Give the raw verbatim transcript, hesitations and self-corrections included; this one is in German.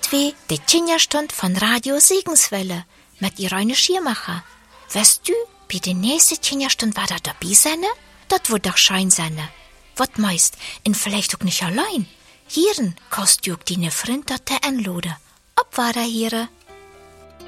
twee die Kinderstund von Radio Segenswelle mit ihrer Schirmacher. Weißt du, bei der nächsten Kinderstund war da dabei sein? Das wird doch schein sein. Was meist, und vielleicht auch nicht allein. Hieren kannst du auch deine Freunde anladen. Ob war da hier?